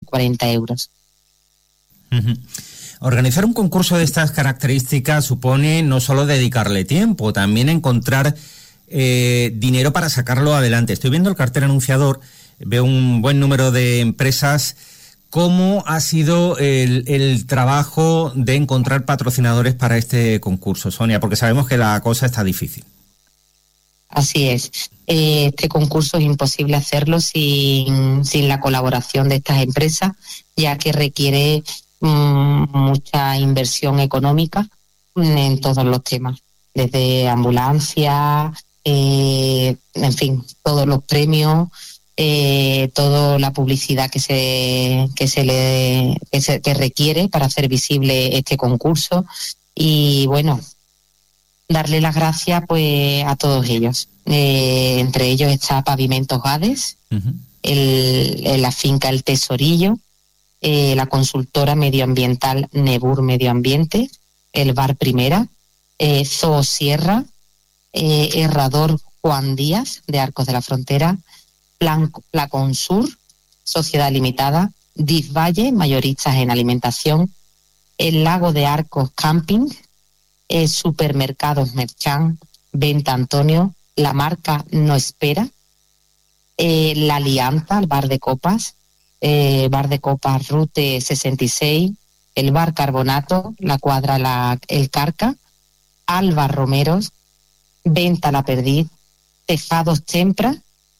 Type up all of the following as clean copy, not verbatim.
40 euros. Uh-huh. Organizar un concurso de estas características supone no solo dedicarle tiempo, también encontrar dinero para sacarlo adelante. Estoy viendo el cartel anunciador, veo un buen número de empresas. ¿Cómo ha sido el trabajo de encontrar patrocinadores para este concurso, Sonia? Porque sabemos que la cosa está difícil. Así es. Este concurso es imposible hacerlo sin la colaboración de estas empresas, ya que requiere mucha inversión económica en todos los temas, desde ambulancia, en fin, todos los premios, toda la publicidad que requiere para hacer visible este concurso. Y bueno, darle las gracias pues a todos ellos. Entre ellos está Pavimentos Gades, uh-huh. La finca El Tesorillo, la consultora medioambiental Nebur Medio Ambiente, el Bar Primera, Zoo Sierra, Herrador Juan Díaz de Arcos de la Frontera, Placonsur, Sociedad Limitada, DIF Valle, mayoristas en alimentación, el Lago de Arcos Camping, Supermercados Merchant, Venta Antonio, la marca No Espera, La Alianza, el Bar de Copas Rute 66, el Bar Carbonato, la Cuadra El Carca, Alba Romeros, Venta La Perdiz, Tejados Tempra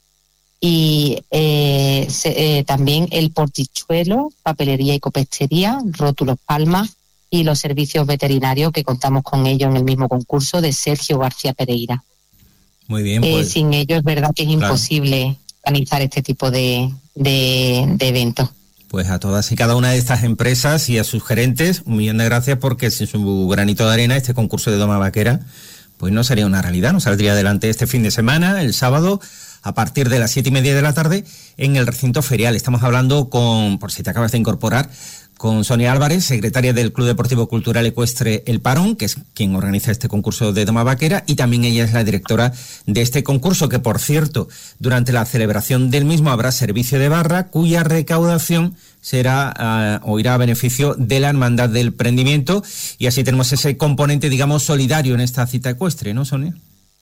y también el Portichuelo, Papelería y Copetería, Rótulos Palma y los servicios veterinarios que contamos con ellos en el mismo concurso de Sergio García Pereira. Muy bien. Pues, sin ellos es verdad que es imposible organizar este tipo de eventos. Pues a todas y cada una de estas empresas y a sus gerentes, un millón de gracias, porque sin su granito de arena este concurso de doma vaquera pues no sería una realidad, no saldría adelante este fin de semana, el sábado, a partir de las 7:30 de la tarde, en el recinto ferial. Estamos hablando por si te acabas de incorporar, con Sonia Álvarez, secretaria del Club Deportivo Cultural Ecuestre El Parón, que es quien organiza este concurso de doma vaquera, y también ella es la directora de este concurso, que por cierto, durante la celebración del mismo habrá servicio de barra, cuya recaudación será o irá a beneficio de la Hermandad del Prendimiento, y así tenemos ese componente, digamos, solidario en esta cita ecuestre, ¿no, Sonia?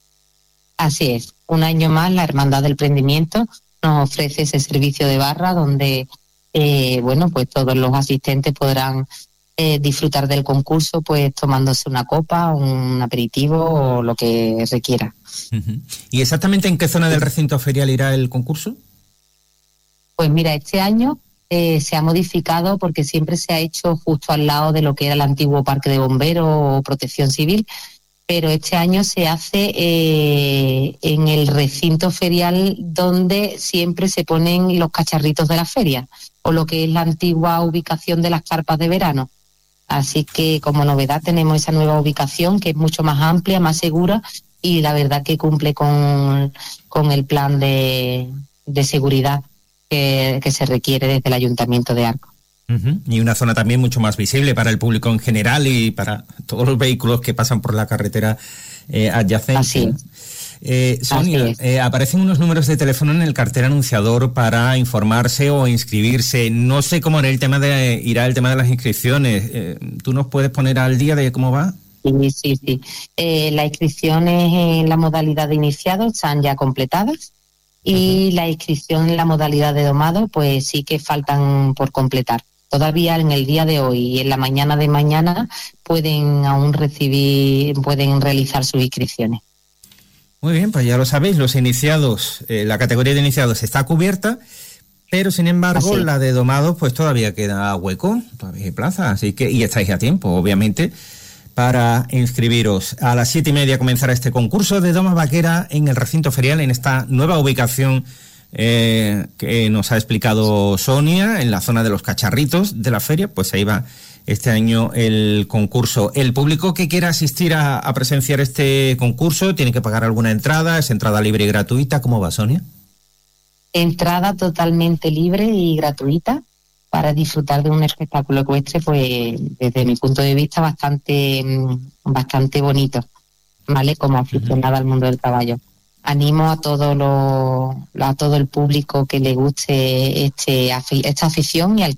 Así es, un año más la Hermandad del Prendimiento nos ofrece ese servicio de barra donde pues todos los asistentes podrán disfrutar del concurso pues tomándose una copa, un aperitivo o lo que requiera. Uh-huh. ¿Y exactamente en qué zona del recinto ferial irá el concurso? Pues mira, este año se ha modificado porque siempre se ha hecho justo al lado de lo que era el antiguo Parque de Bomberos o Protección Civil, pero este año se hace en el recinto ferial donde siempre se ponen los cacharritos de la feria, o lo que es la antigua ubicación de las carpas de verano. Así que como novedad tenemos esa nueva ubicación que es mucho más amplia, más segura y la verdad que cumple con el plan de seguridad que se requiere desde el Ayuntamiento de Arcos. Uh-huh. Y una zona también mucho más visible para el público en general y para todos los vehículos que pasan por la carretera adyacente. Así es. Sonia, aparecen unos números de teléfono en el cartel anunciador para informarse o inscribirse. No sé cómo irá el tema de las inscripciones. ¿Tú nos puedes poner al día de cómo va? Sí. Las inscripciones en la modalidad de iniciado están ya completadas y uh-huh. La inscripción en la modalidad de domado pues sí que faltan por completar. Todavía en el día de hoy y en la mañana de mañana pueden realizar sus inscripciones. Muy bien, pues ya lo sabéis, los iniciados, la categoría de iniciados está cubierta, pero sin embargo la de domados pues todavía queda hueco, todavía hay plaza, así que, y estáis a tiempo, obviamente, para inscribiros. A las 7:30 comenzará este concurso de doma vaquera en el recinto ferial, en esta nueva ubicación que nos ha explicado Sonia, en la zona de los cacharritos de la feria, pues ahí va este año el concurso. El público que quiera asistir a presenciar este concurso, ¿tiene que pagar alguna entrada? ¿Es entrada libre y gratuita? ¿Cómo va, Sonia? Entrada totalmente libre y gratuita para disfrutar de un espectáculo ecuestre, pues desde mi punto de vista bastante bonito, ¿vale? Como aficionada al mundo del caballo. Animo a todo el público que le guste esta afición y al